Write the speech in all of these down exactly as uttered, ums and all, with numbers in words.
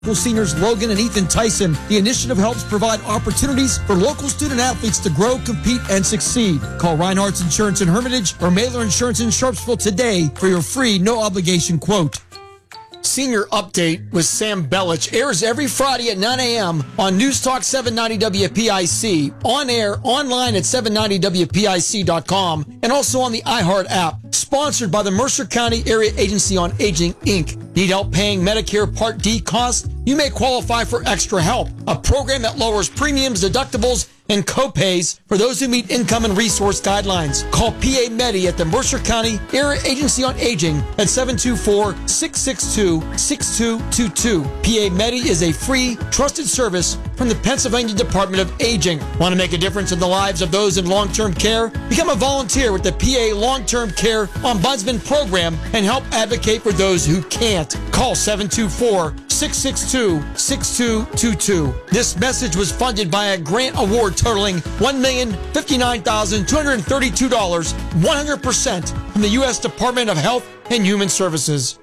Seniors Logan and Ethan Tyson. The initiative helps provide opportunities for local student athletes to grow, compete, and succeed. Call Reinhardt's Insurance in Hermitage or Mailer Insurance in Sharpsville today for your free, no-obligation quote. Senior Update with Sam Belich airs every Friday at nine a.m. on News Talk seven ninety W P I C, on air, online at seven ninety W P I C dot com, and also on the iHeart app. Sponsored by the Mercer County Area Agency on Aging, Incorporated. Need help paying Medicare Part D costs? You may qualify for Extra Help, a program that lowers premiums, deductibles, and copays for those who meet income and resource guidelines. Call P A Medi at the Mercer County Area Agency on Aging at seven two four, six six two, six two two two. P A Medi is a free, trusted service from the Pennsylvania Department of Aging. Want to make a difference in the lives of those in long-term care? Become a volunteer with the P A Long-Term Care Ombudsman Program and help advocate for those who can't. Call seven two four, six six two, six two two two. This message was funded by a grant award totaling one million fifty-nine thousand two hundred thirty-two dollars, one hundred percent from the U S Department of Health and Human Services.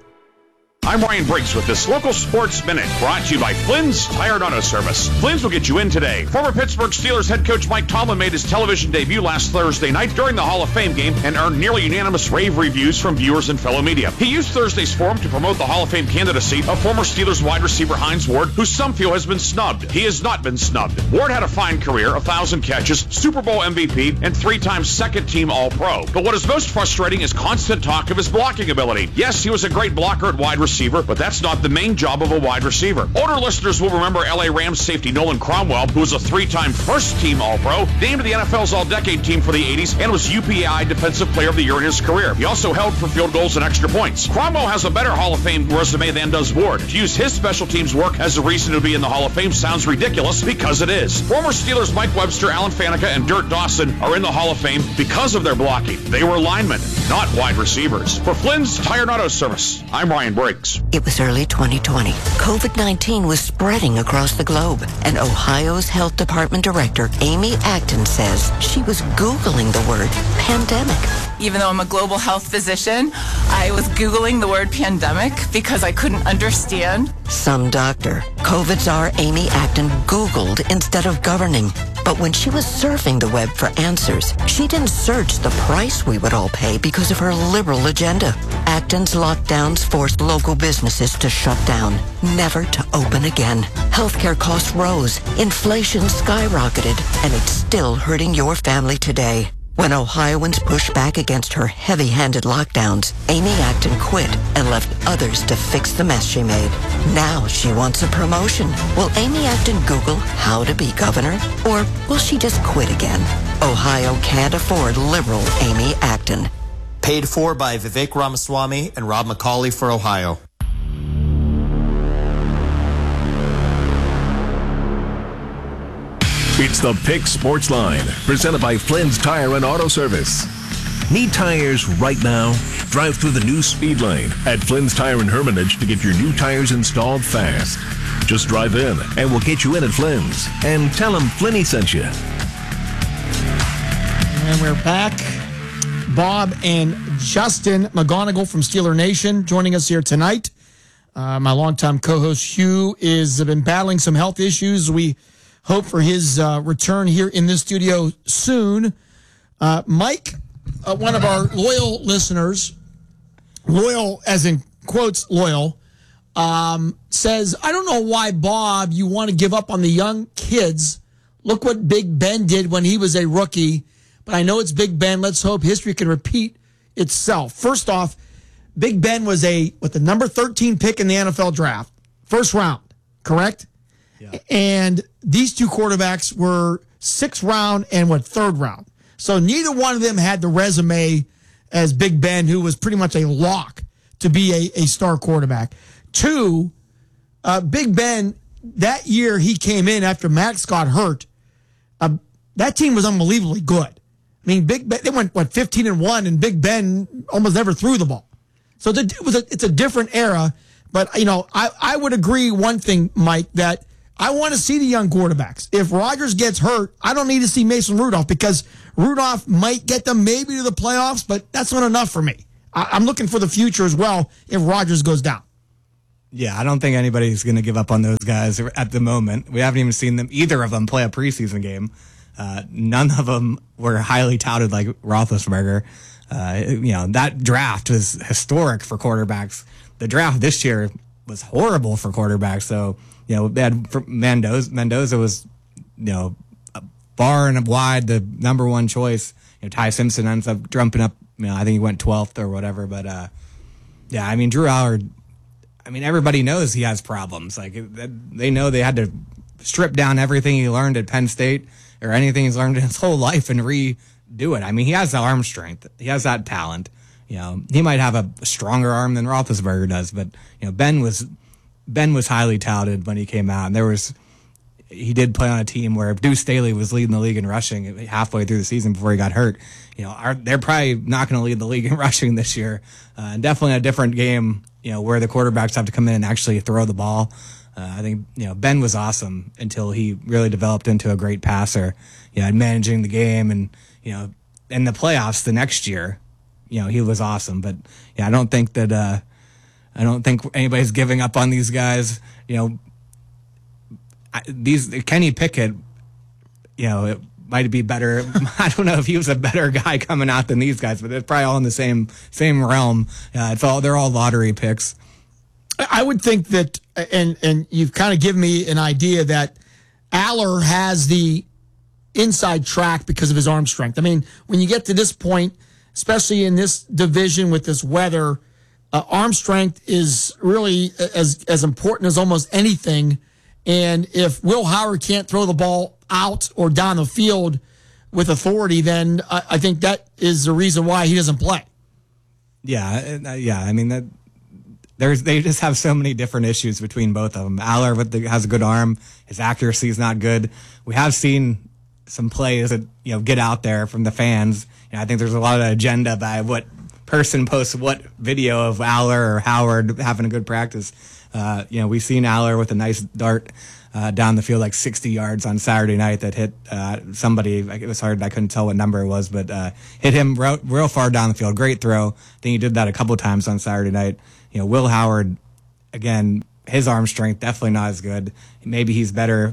I'm Ryan Briggs with this local sports minute brought to you by Flynn's Tire and Auto Service. Flynn's will get you in today. Former Pittsburgh Steelers head coach Mike Tomlin made his television debut last Thursday night during the Hall of Fame game and earned nearly unanimous rave reviews from viewers and fellow media. He used Thursday's forum to promote the Hall of Fame candidacy of former Steelers wide receiver Hines Ward, who some feel has been snubbed. He has not been snubbed. Ward had a fine career, a thousand catches, Super Bowl M V P, and three-time second-team All-Pro. But what is most frustrating is constant talk of his blocking ability. Yes, he was a great blocker at wide receiver, but that's not the main job of a wide receiver. Older listeners will remember L A Rams safety Nolan Cromwell, who was a three-time first-team All-Pro, named to the N F L's All-Decade team for the eighties, and was U P I Defensive Player of the Year in his career. He also held for field goals and extra points. Cromwell has a better Hall of Fame resume than does Ward. To use his special teams work as a reason to be in the Hall of Fame sounds ridiculous because it is. Former Steelers Mike Webster, Alan Faneca, and Dirt Dawson are in the Hall of Fame because of their blocking. They were linemen, not wide receivers. For Flynn's Tire and Auto Service, I'm Ryan Briggs. It was early twenty twenty. COVID nineteen was spreading across the globe, and Ohio's Health Department Director Amy Acton says she was Googling the word pandemic. Even though I'm a global health physician, I was Googling the word pandemic because I couldn't understand. Some doctor, COVID czar Amy Acton Googled instead of governing. But when she was surfing the web for answers, she didn't search the price we would all pay because of her liberal agenda. Acton's lockdowns forced local businesses to shut down, never to open again. Healthcare costs rose, inflation skyrocketed, and it's still hurting your family today. When Ohioans pushed back against her heavy-handed lockdowns, Amy Acton quit and left others to fix the mess she made. Now she wants a promotion. Will Amy Acton Google how to be governor? Or will she just quit again? Ohio can't afford liberal Amy Acton. Paid for by Vivek Ramaswamy and Rob McCauley for Ohio. It's the Pick Sports Line, presented by Flynn's Tire and Auto Service. Need tires right now? Drive through the new speed lane at Flynn's Tire and Hermitage to get your new tires installed fast. Just drive in and we'll get you in at Flynn's. And tell them Flinny sent you. And we're back. Bob and Justin McGonigal from Steeler Nation joining us here tonight. Uh, my longtime co-host Hugh is been battling some health issues. We hope for his uh, return here in this studio soon. Uh, Mike, uh, one of our loyal listeners, loyal as in quotes loyal, um, says, I don't know why, Bob, you want to give up on the young kids. Look what Big Ben did when he was a rookie. But I know it's Big Ben. Let's hope history can repeat itself. First off, Big Ben was a with the number thirteen pick in the N F L draft. First round, correct? Yeah. And these two quarterbacks were sixth round and what, third round. So neither one of them had the resume as Big Ben, who was pretty much a lock to be a, a star quarterback. Two, uh, Big Ben, that year he came in after Max got hurt. Uh, that team was unbelievably good. I mean, Big Ben, they went, what, fifteen and one, and Big Ben almost never threw the ball. So it was a, it's a different era. But, you know, I, I would agree one thing, Mike, that I want to see the young quarterbacks. If Rodgers gets hurt, I don't need to see Mason Rudolph because Rudolph might get them maybe to the playoffs, but that's not enough for me. I, I'm looking for the future as well if Rodgers goes down. Yeah, I don't think anybody's going to give up on those guys at the moment. We haven't even seen them, either of them, play a preseason game. Uh, none of them were highly touted like Roethlisberger. Uh, you know, that draft was historic for quarterbacks. The draft this year was horrible for quarterbacks. So, you know, they had Mendoza. Mendoza was, you know, far and wide the number one choice. You know, Ty Simpson ends up jumping up. You know, I think he went twelfth or whatever. But uh, yeah, I mean, Drew Allard. I mean, everybody knows he has problems. Like, they know they had to strip down everything he learned at Penn State or anything he's learned in his whole life and redo it. I mean, he has the arm strength. He has that talent. You know, he might have a stronger arm than Roethlisberger does, but you know, Ben was Ben was highly touted when he came out, and there was he did play on a team where Deuce Staley was leading the league in rushing halfway through the season before he got hurt. You know, are, they're probably not going to lead the league in rushing this year, uh, and definitely a different game. You know, where the quarterbacks have to come in and actually throw the ball. Uh, I think, you know, Ben was awesome until he really developed into a great passer, you know, managing the game and, you know, in the playoffs the next year, you know, he was awesome. But yeah, I don't think that, uh, I don't think anybody's giving up on these guys. You know, I, these, Kenny Pickett, you know, it might be better. I don't know if he was a better guy coming out than these guys, but they're probably all in the same same realm. Uh, it's all they're all lottery picks. I would think that, and and you've kind of given me an idea that Aller has the inside track because of his arm strength. I mean, when you get to this point, especially in this division with this weather, uh, arm strength is really as as important as almost anything. And if Will Howard can't throw the ball out or down the field with authority, then I, I think that is the reason why he doesn't play. Yeah, uh, yeah. I mean, that there's they just have so many different issues between both of them. Aller with the, has a good arm. His accuracy is not good. We have seen some plays that, you know, get out there from the fans. You know, I think there's a lot of agenda by what person posts what video of Aller or Howard having a good practice. Uh, you know, we've seen Aller with a nice dart uh, down the field, like sixty yards on Saturday night that hit uh, somebody. Like, it was hard. I couldn't tell what number it was, but uh, hit him real, real far down the field. Great throw. I think he did that a couple times on Saturday night. You know, Will Howard, again, his arm strength definitely not as good. Maybe he's better.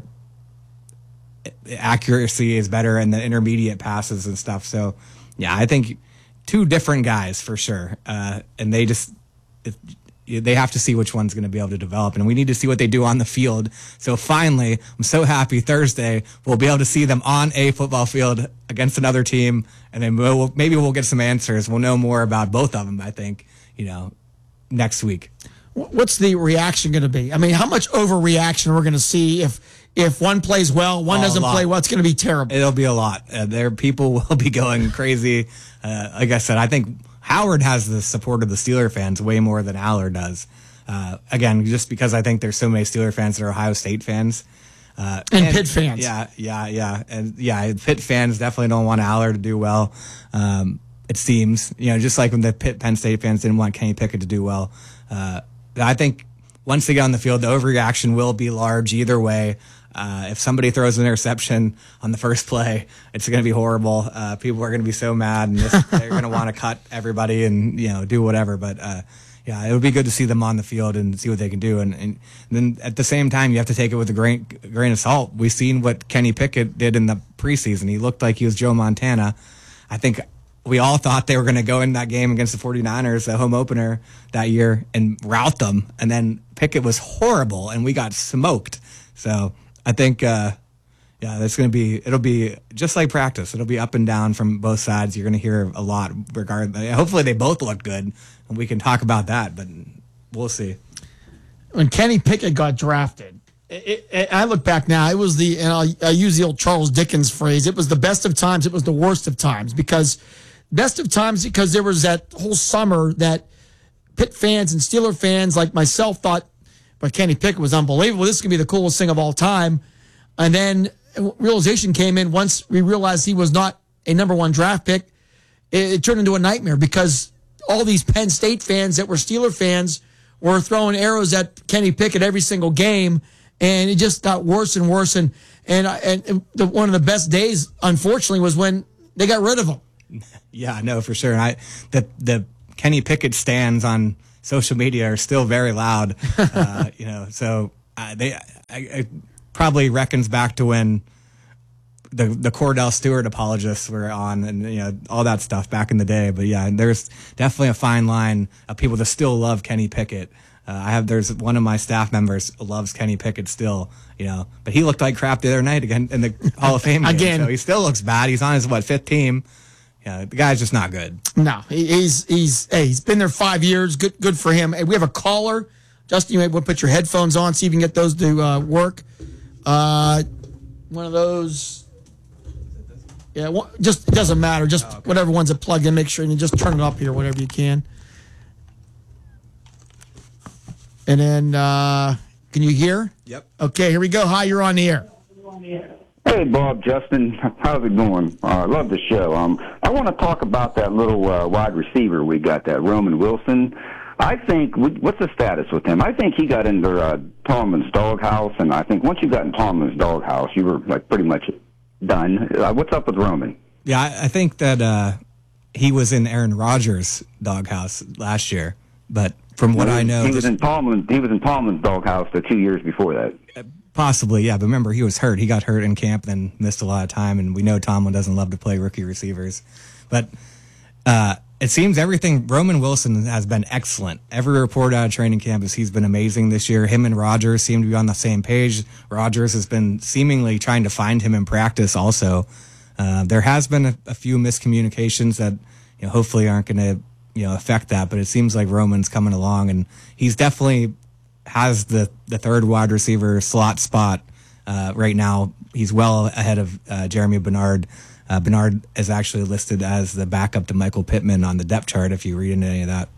Accuracy is better in the intermediate passes and stuff. So, yeah, I think two different guys for sure. Uh, and they just... It, they have to see which one's going to be able to develop, and we need to see what they do on the field. So finally, I'm so happy Thursday we'll be able to see them on a football field against another team, and then we'll, maybe we'll get some answers. We'll know more about both of them, I think, you know, next week. What's the reaction going to be? I mean, how much overreaction we're going to see if if one plays well, one oh, doesn't play well? It's going to be terrible. It'll be a lot. Uh, there, people will be going crazy. Uh, like I said, I think Howard has the support of the Steeler fans way more than Aller does. Uh, again, just because I think there's so many Steeler fans that are Ohio State fans. Uh, and, and Pitt fans. Yeah, yeah, yeah. And yeah, Pitt fans definitely don't want Aller to do well. Um, it seems, you know, just like when the Pitt Penn State fans didn't want Kenny Pickett to do well. Uh, I think once they get on the field, the overreaction will be large either way. Uh, if somebody throws an interception on the first play, it's going to be horrible. Uh, people are going to be so mad, and this, they're going to want to cut everybody and, you know, do whatever. But uh, yeah, it would be good to see them on the field and see what they can do. And, and then at the same time, you have to take it with a grain, grain of salt. We've seen what Kenny Pickett did in the preseason. He looked like he was Joe Montana. I think we all thought they were going to go in that game against the 49ers, the home opener that year, and rout them. And then Pickett was horrible, and we got smoked. So I think, uh, yeah, that's going to be, it'll be just like practice. It'll be up and down from both sides. You're going to hear a lot regardless. Hopefully they both look good, and we can talk about that, but we'll see. When Kenny Pickett got drafted, it, it, I look back now, it was the, and I'll, I use the old Charles Dickens phrase, it was the best of times, it was the worst of times, because best of times because there was that whole summer that Pitt fans and Steeler fans like myself thought, but Kenny Pickett was unbelievable. This is going to be the coolest thing of all time. And then realization came in once we realized he was not a number one draft pick. It, it turned into a nightmare because all these Penn State fans that were Steeler fans were throwing arrows at Kenny Pickett every single game, and it just got worse and worse. And and and the, one of the best days, unfortunately, was when they got rid of him. Yeah, no, for sure. I the the Kenny Pickett stands on social media are still very loud. Uh, you know, so uh, they I, I probably reckons back to when the the Cordell Stewart apologists were on, and you know all that stuff back in the day. But yeah, there's definitely a fine line of people that still love Kenny Pickett. Uh, I have there's one of my staff members loves Kenny Pickett still, you know, but he looked like crap the other night again in the Hall of Fame game. Again, so he still looks bad. He's on his what fifth team. Yeah, the guy's just not good. No, he, he's he's hey, he's been there five years. Good good for him. Hey, we have a caller. Justin, you may want to put your headphones on, see if you can get those to uh, work. Uh, one of those. Yeah, one, just it doesn't matter. Just oh, okay. Whatever one's it plugged in, make sure you just turn it up here, whatever you can. And then, uh, can you hear? Yep. Okay, here we go. Hi, you're on the air. Hey, Bob, Justin, how's it going? Uh, I love the show. Um, I want to talk about that little uh, wide receiver we got, that Roman Wilson. I think, what's the status with him? I think he got into uh, Tomlin's doghouse, and I think once you got in Tomlin's doghouse, you were like pretty much done. Uh, what's up with Roman? Yeah, I, I think that uh, he was in Aaron Rodgers' doghouse last year, but from what I know, he was in Tomlin. He was in Tomlin's doghouse the two years before that. Possibly, yeah. But remember, he was hurt. He got hurt in camp, then missed a lot of time. And we know Tomlin doesn't love to play rookie receivers. But uh, it seems everything. Roman Wilson has been excellent. Every report out of training camp is he's been amazing this year. Him and Rodgers seem to be on the same page. Rodgers has been seemingly trying to find him in practice. Also, uh, there has been a, a few miscommunications that you know hopefully aren't going to. you know, affect that, but it seems like Roman's coming along, and he's definitely has the, the third wide receiver slot spot uh, right now. He's well ahead of uh, Jeremy Bernard. Uh, Bernard is actually listed as the backup to Michael Pittman on the depth chart, if you read into any of that.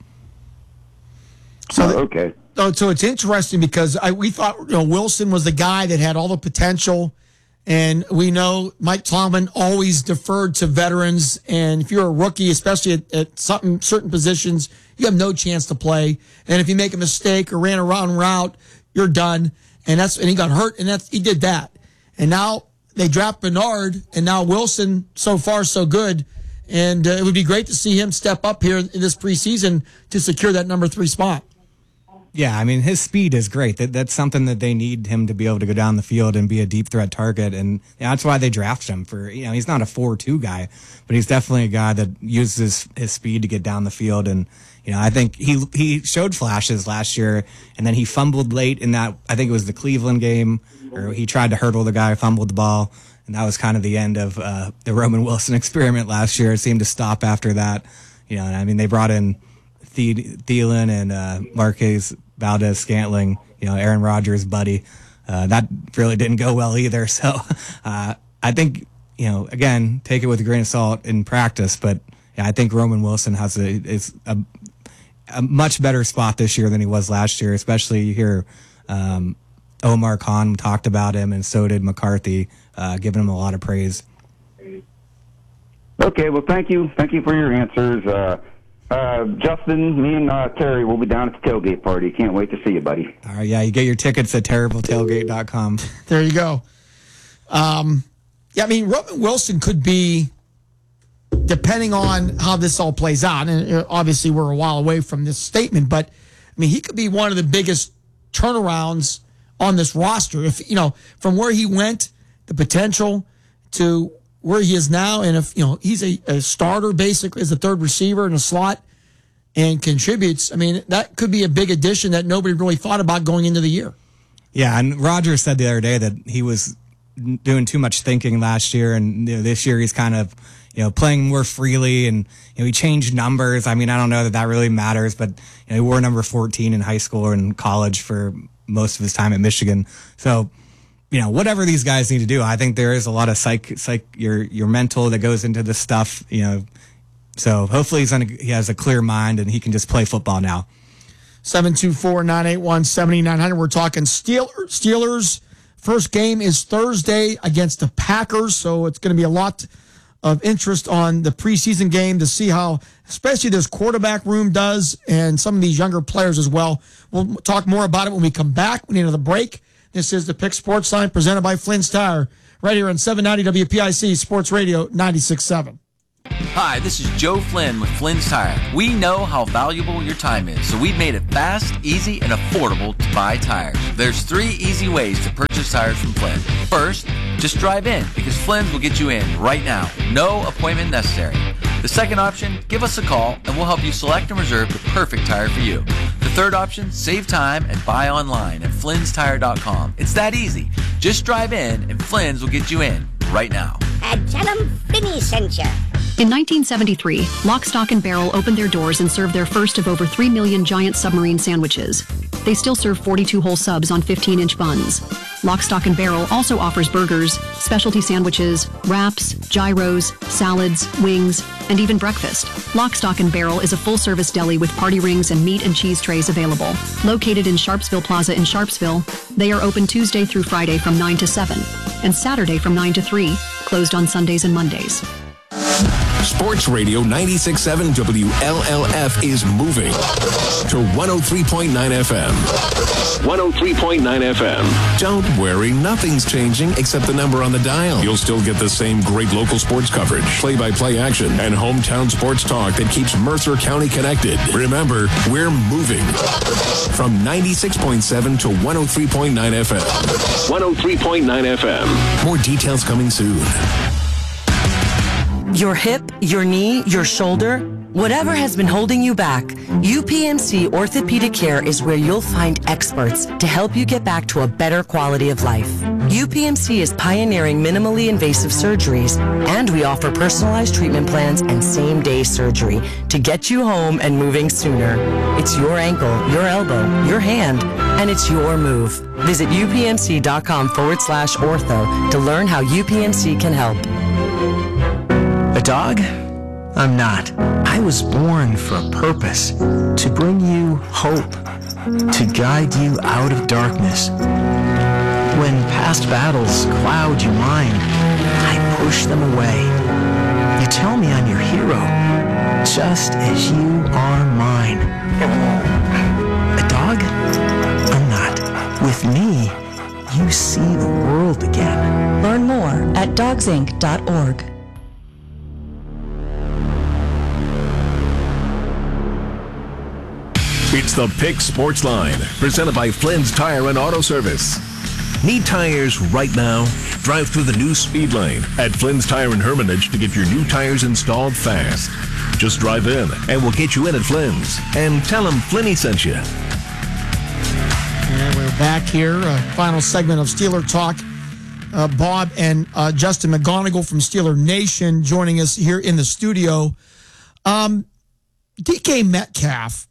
So oh, okay. So, so it's interesting because I, we thought you know Wilson was the guy that had all the potential. And we know Mike Tomlin always deferred to veterans. And if you're a rookie, especially at, at certain, certain positions, you have no chance to play. And if you make a mistake or ran a wrong route, you're done. And that's and he got hurt, and that's he did that. And now they draft Bernard, and now Wilson, so far so good. And uh, it would be great to see him step up here in this preseason to secure that number three spot. Yeah, I mean, his speed is great. That That's something that they need him to be able to go down the field and be a deep threat target. And yeah, that's why they drafted him for, you know, he's not a four two guy, but he's definitely a guy that uses his speed to get down the field. And, you know, I think he he showed flashes last year, and then he fumbled late in that, I think it was the Cleveland game, or he tried to hurdle the guy, fumbled the ball. And that was kind of the end of uh, the Roman Wilson experiment last year. It seemed to stop after that. You know, I mean, they brought in Thielen and uh, Marquez Valdez Scantling, you know, Aaron Rodgers' buddy. Uh, that really didn't go well either. So uh, I think, you know, again, take it with a grain of salt in practice. But yeah, I think Roman Wilson has a is a, a much better spot this year than he was last year, especially you hear um, Omar Khan talked about him, and so did McCarthy, uh, giving him a lot of praise. Okay, well, thank you. Thank you for your answers. Uh, Uh, Justin, me and uh, Terry will be down at the tailgate party. Can't wait to see you, buddy. All right, yeah, you get your tickets at terrible tailgate dot com. There you go. Um, yeah, I mean, Roman Wilson could be, depending on how this all plays out, and obviously we're a while away from this statement, but, I mean, he could be one of the biggest turnarounds on this roster. If, you know, from where he went, the potential to where he is now, and if you know he's a, a starter basically as a third receiver in a slot and contributes, I mean that could be a big addition that nobody really thought about going into the year. Yeah, and Rodgers said the other day that he was doing too much thinking last year, and you know, this year he's kind of you know playing more freely, and you know, he changed numbers. I mean, I don't know that that really matters, but you know, he wore number fourteen in high school or in college for most of his time at Michigan, so. You know, whatever these guys need to do, I think there is a lot of psych, psych, your your mental that goes into this stuff. You know, so hopefully he's on a, he has a clear mind and he can just play football now. seven two four, nine eight one, seven nine zero zero. We're talking Steelers. Steelers. First game is Thursday against the Packers, so it's going to be a lot of interest on the preseason game to see how, especially this quarterback room does, and some of these younger players as well. We'll talk more about it when we come back. We need another break. This is the Pick Sports Line presented by Flynn's Tire, right here on seven ninety W P I C Sports Radio ninety-six point seven. Hi, this is Joe Flynn with Flynn's Tire. We know how valuable your time is, so we've made it fast, easy, and affordable to buy tires. There's three easy ways to purchase tires from Flynn. First, just drive in, because Flynn's will get you in right now. No appointment necessary. The second option, give us a call, and we'll help you select and reserve the perfect tire for you. The third option, save time and buy online at flynns tire dot com. It's that easy. Just drive in, and Flynn's will get you in right now. And tell them Finny sent you. In nineteen seventy-three, Lock, Stock, and Barrel opened their doors and served their first of over three million giant submarine sandwiches. They still serve forty-two whole subs on fifteen-inch buns. Lock, Stock, and Barrel also offers burgers, specialty sandwiches, wraps, gyros, salads, wings, and even breakfast. Lock, Stock, and Barrel is a full-service deli with party rings and meat and cheese trays available. Located in Sharpsville Plaza in Sharpsville, they are open Tuesday through Friday from nine to seven and Saturday from nine to three, closed on Sundays and Mondays. Sports Radio ninety-six point seven W L L F is moving to one oh three point nine F M. one oh three point nine F M. Don't worry, nothing's changing except the number on the dial. You'll still get the same great local sports coverage, play-by-play action, and hometown sports talk that keeps Mercer County connected. Remember, we're moving from ninety-six point seven to one oh three point nine F M. one oh three point nine F M. More details coming soon. Your hip, your knee, your shoulder, whatever has been holding you back, U P M C Orthopedic Care is where you'll find experts to help you get back to a better quality of life. U P M C is pioneering minimally invasive surgeries, and we offer personalized treatment plans and same-day surgery to get you home and moving sooner. It's your ankle, your elbow, your hand, and it's your move. Visit upmc.com forward slash ortho to learn how U P M C can help. A dog? I'm not. I was born for a purpose, to bring you hope, to guide you out of darkness. When past battles cloud your mind, I push them away. You tell me I'm your hero, just as you are mine. A dog? I'm not. With me, you see the world again. Learn more at dogs inc dot org. It's the Pick Sports Line, presented by Flynn's Tire and Auto Service. Need tires right now? Drive through the new speed lane at Flynn's Tire and Hermitage to get your new tires installed fast. Just drive in, and we'll get you in at Flynn's. And tell them Flinny sent you. And we're back here, uh, final segment of Steeler Talk. Uh, Bob and uh, Justin McGonigal from Steeler Nation joining us here in the studio. Um, D K Metcalf,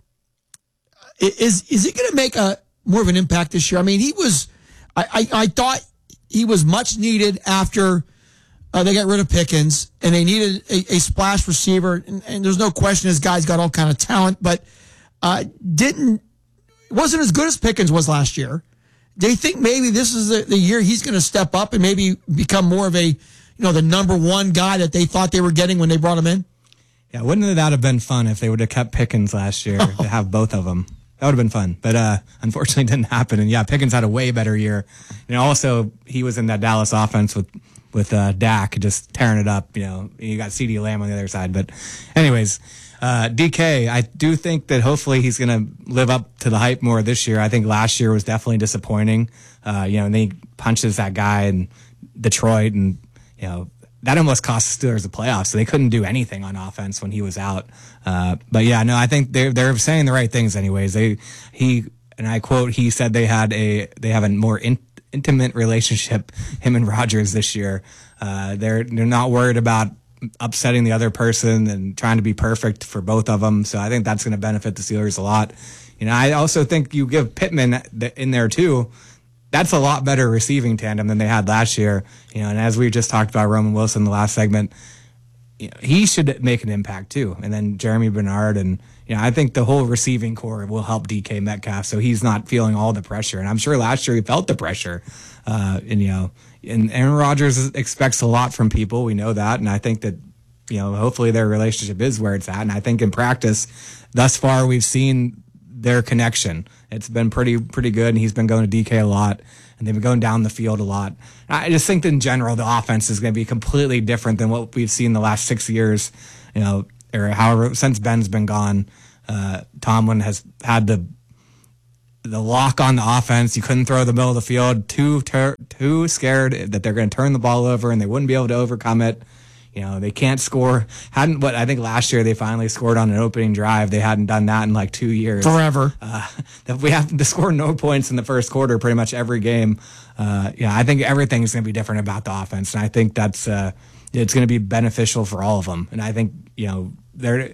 is is he going to make a more of an impact this year? I mean, he was, I, I, I thought he was much needed after uh, they got rid of Pickens, and they needed a, a splash receiver, and, and there's no question this guy's got all kind of talent, but uh, didn't, wasn't as good as Pickens was last year. Do you think maybe this is the, the year he's going to step up and maybe become more of a, you know, the number one guy that they thought they were getting when they brought him in? Yeah, wouldn't that have been fun if they would have kept Pickens last year to have both of them? That would have been fun, but uh, unfortunately it didn't happen. And yeah, Pickens had a way better year. You know, also he was in that Dallas offense with with uh, Dak just tearing it up. You know, you got CeeDee Lamb on the other side. But anyways, uh, D K, I do think that hopefully he's going to live up to the hype more this year. I think last year was definitely disappointing. Uh, you know, and then he punches that guy in Detroit, and you know that almost cost the Steelers the playoffs. So they couldn't do anything on offense when he was out. Uh, but yeah, no, I think they're they're saying the right things anyways. They he and I quote, he said they had a they have a more in, intimate relationship, him and Rodgers, this year. Uh, they're they're not worried about upsetting the other person and trying to be perfect for both of them. So I think that's going to benefit the Steelers a lot. You know, I also think you give Pittman in there too. That's a lot better receiving tandem than they had last year. You know, and as we just talked about Roman Wilson in the last segment, you know, he should make an impact too. And then Jeremy Bernard, and you know, I think the whole receiving core will help D K Metcalf, so he's not feeling all the pressure. And I'm sure last year he felt the pressure. Uh, and you know, and Aaron Rodgers expects a lot from people. We know that, and I think that you know, hopefully their relationship is where it's at. And I think in practice, thus far, we've seen their connection. It's been pretty pretty good, and he's been going to D K a lot. and they've been going down the field a lot. I just think that in general, the offense is going to be completely different than what we've seen the last six years, you know, or however, since Ben's been gone. Uh, Tomlin has had the the lock on the offense. You couldn't throw the middle of the field. Too ter- too scared that they're going to turn the ball over and they wouldn't be able to overcome it. You know, they can't score. Hadn't what I think last year they finally scored on an opening drive. They hadn't done that in like two years. Forever. Uh, that we have to score no points in the first quarter pretty much every game. Uh, yeah, I think everything's going to be different about the offense, and I think that's uh, it's going to be beneficial for all of them. And I think you know they're.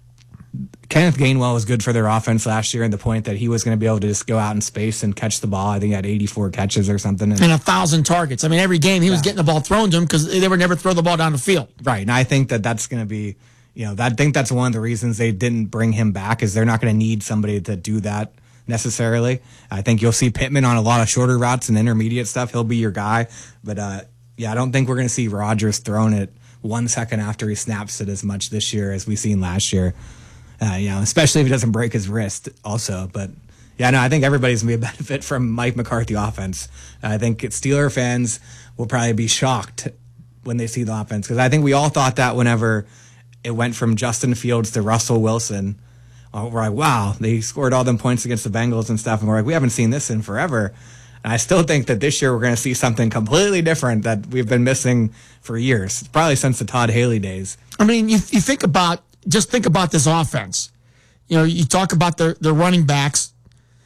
Kenneth Gainwell was good for their offense last year, and the point that he was going to be able to just go out in space and catch the ball. I think he had eighty-four catches or something. And, and a thousand targets. I mean, every game he yeah. was getting the ball thrown to him because they would never throw the ball down the field. Right, and I think that that's going to be, you know, I think that's one of the reasons they didn't bring him back is they're not going to need somebody to do that necessarily. I think you'll see Pittman on a lot of shorter routes and intermediate stuff. He'll be your guy. But, uh, yeah, I don't think we're going to see Rodgers throwing it one second after he snaps it as much this year as we've seen last year. Uh, you know, especially if he doesn't break his wrist also. But, yeah, no, I think everybody's going to be a benefit from Mike McCarthy offense. I think Steeler fans will probably be shocked when they see the offense because I think we all thought that whenever it went from Justin Fields to Russell Wilson. We're like, wow, they scored all them points against the Bengals and stuff. And we're like, we haven't seen this in forever. And I still think that this year we're going to see something completely different that we've been missing for years, probably since the Todd Haley days. I mean, you, you think about, just think about this offense. You know, you talk about the, the running backs,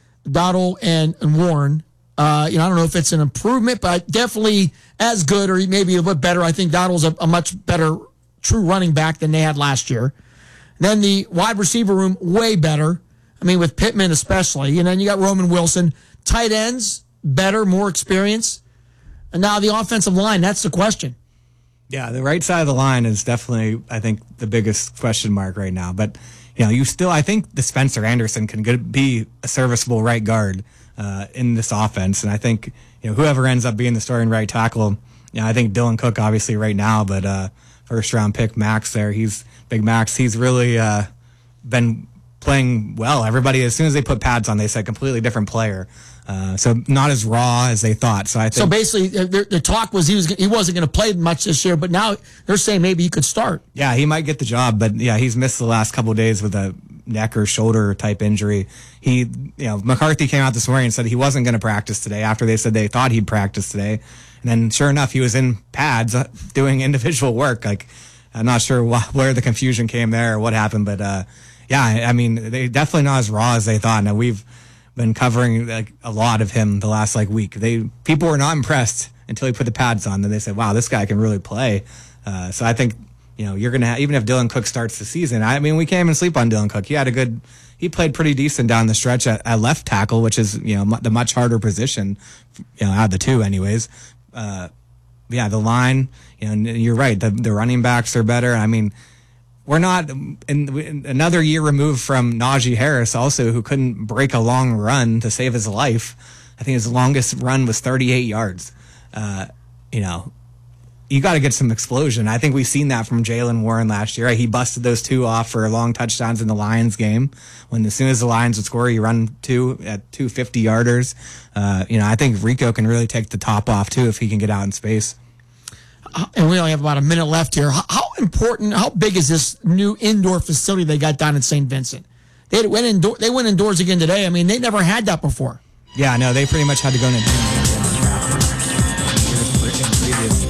Dowdle and, and Warren. Uh, you know, I don't know if it's an improvement, but definitely as good or maybe a bit better. I think Dowdle's a, a much better true running back than they had last year. Then the wide receiver room, way better. I mean, with Pittman especially. And then you got Roman Wilson. Tight ends, better, more experience. And now the offensive line, that's the question. Yeah, the right side of the line is definitely, I think, the biggest question mark right now. But, you know, you still, I think the Spencer Anderson can get, be a serviceable right guard uh, in this offense. And I think, you know, whoever ends up being the starting right tackle, you know, I think Dylan Cook, obviously, right now, but uh, first round pick Max there, he's Big Max, he's really uh, been playing well. Everybody, as soon as they put pads on, they said completely different player. Uh, so not as raw as they thought. So I think. So basically, the, the talk was he was he wasn't going to play much this year, but now they're saying maybe he could start. Yeah, he might get the job, but yeah, he's missed the last couple of days with a neck or shoulder type injury. He, you know, McCarthy came out this morning and said he wasn't going to practice today after they said they thought he'd practice today, and then sure enough, he was in pads uh, doing individual work. Like, I'm not sure wh- where the confusion came there or what happened, but uh, yeah, I mean, they definitely not as raw as they thought. Now we've been covering like a lot of him the last like week. They people were not impressed until he put the pads on. Then they said, "Wow, this guy can really play." Uh, so I think you know you're gonna have, even if Dylan Cook starts the season. I mean, we can't even sleep on Dylan Cook. He had a good, he played pretty decent down the stretch at, at left tackle, which is you know the much harder position, you know, out of the two, anyways. Uh, yeah, the line. You know, you're right. The the running backs are better. I mean. We're not in, in another year removed from Najee Harris, also who couldn't break a long run to save his life. I think his longest run was thirty-eight yards. Uh, you know, you got to get some explosion. I think we've seen that from Jaylen Warren last year. He busted those two off for long touchdowns in the Lions game. When as soon as the Lions would score, he run two at two fifty yarders. Uh, you know, I think Rico can really take the top off too if he can get out in space. And we only have about a minute left here. How, how important, how big is this new indoor facility they got down in Saint Vincent? They went indoor, they went indoors again today. I mean, they never had that before. Yeah, no, they pretty much had to go in a